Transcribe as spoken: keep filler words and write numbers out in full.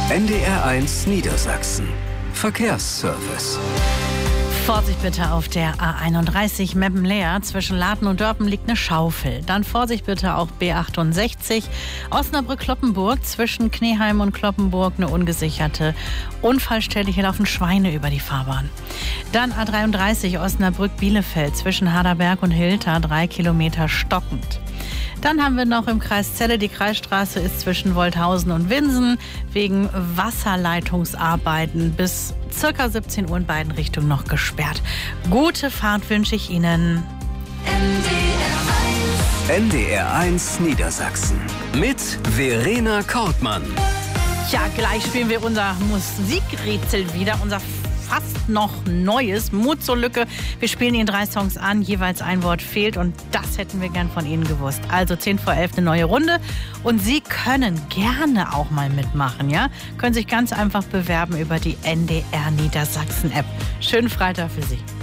N D R eins Niedersachsen. Verkehrsservice. Vorsicht bitte auf der A einunddreißig Meppen-Leer. Zwischen Laden und Dörpen liegt eine Schaufel. Dann Vorsicht bitte auch B achtundsechzig Osnabrück-Kloppenburg. Zwischen Kneheim und Kloppenburg eine ungesicherte Unfallstelle. Hier laufen Schweine über die Fahrbahn. Dann A dreiunddreißig Osnabrück-Bielefeld. Zwischen Haderberg und Hilter drei Kilometer stockend. Dann haben wir noch im Kreis Celle, die Kreisstraße ist zwischen Wolthausen und Winsen wegen Wasserleitungsarbeiten bis circa siebzehn Uhr in beiden Richtungen noch gesperrt. Gute Fahrt wünsche ich Ihnen. N D R eins Niedersachsen mit Verena Kortmann. Ja, gleich spielen wir unser Musikrätsel wieder, unser fast noch neues Mut zur Lücke. Wir spielen Ihnen drei Songs an, jeweils ein Wort fehlt und das hätten wir gern von Ihnen gewusst. Also zehn vor elf eine neue Runde und Sie können gerne auch mal mitmachen, ja? Können sich ganz einfach bewerben über die N D R Niedersachsen App. Schönen Freitag für Sie.